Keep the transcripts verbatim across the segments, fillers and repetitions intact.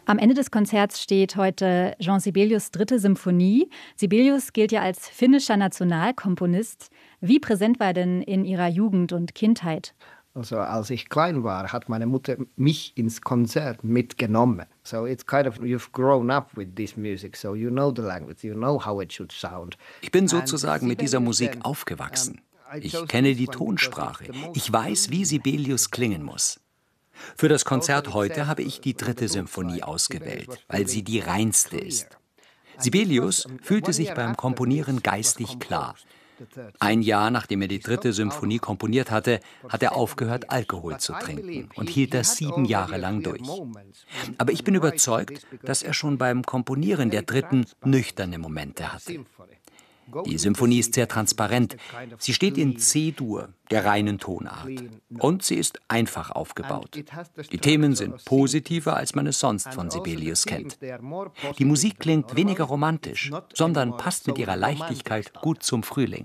Am Ende des Konzerts steht heute Jean Sibelius' dritte Symphonie. Sibelius gilt ja als finnischer Nationalkomponist. Wie präsent war er denn in Ihrer Jugend und Kindheit? Also als ich klein war, hat meine Mutter mich ins Konzert mitgenommen. So it's kind of you've grown up with this music, so you know the language, you know how it should sound. Ich bin sozusagen mit dieser Musik aufgewachsen. Ich kenne die Tonsprache. Ich weiß, wie Sibelius klingen muss. Für das Konzert heute habe ich die dritte Symphonie ausgewählt, weil sie die reinste ist. Sibelius fühlte sich beim Komponieren geistig klar. Ein Jahr nachdem er die dritte Symphonie komponiert hatte, hat er aufgehört, Alkohol zu trinken und hielt das sieben Jahre lang durch. Aber ich bin überzeugt, dass er schon beim Komponieren der dritten nüchterne Momente hatte. Die Symphonie ist sehr transparent. Sie steht in C-Dur, der reinen Tonart. Und sie ist einfach aufgebaut. Die Themen sind positiver, als man es sonst von Sibelius kennt. Die Musik klingt weniger romantisch, sondern passt mit ihrer Leichtigkeit gut zum Frühling.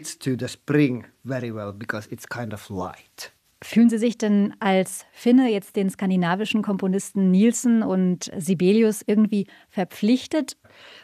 Fühlen Sie sich denn als Finne jetzt den skandinavischen Komponisten Nielsen und Sibelius irgendwie verpflichtet?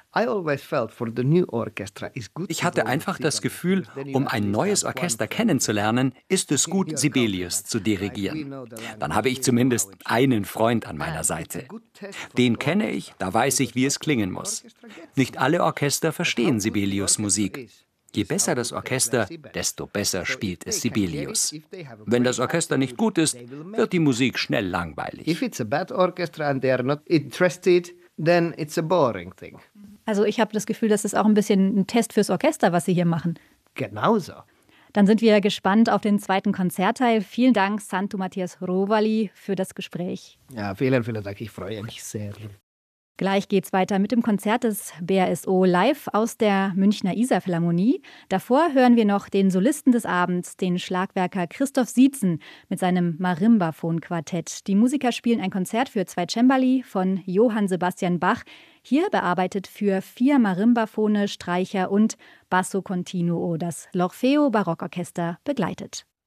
Ich hatte einfach das Gefühl, um ein neues Orchester kennenzulernen, ist es gut, Sibelius zu dirigieren. Dann habe ich zumindest einen Freund an meiner Seite. Den kenne ich, da weiß ich, wie es klingen muss. Nicht alle Orchester verstehen Sibelius' Musik. Je besser das Orchester, desto besser spielt es Sibelius. Wenn das Orchester nicht gut ist, wird die Musik schnell langweilig. If it's a bad orchestra and they are not interested, then it's a boring thing. Also ich habe das Gefühl, das ist auch ein bisschen ein Test fürs Orchester, was Sie hier machen. Genauso. Dann sind wir gespannt auf den zweiten Konzertteil. Vielen Dank, Santtu Matias Rovali, für das Gespräch. Ja, vielen, vielen Dank. Ich freue mich sehr. Gleich geht's weiter mit dem Konzert des B R S O live aus der Münchner Isar-Philharmonie. Davor hören wir noch den Solisten des Abends, den Schlagwerker Christoph Sietzen mit seinem Marimbaphon-Quartett. Die Musiker spielen ein Konzert für zwei Cembali von Johann Sebastian Bach, hier bearbeitet für vier Marimbaphone, Streicher und Basso Continuo. Das L'Orfeo Barockorchester begleitet.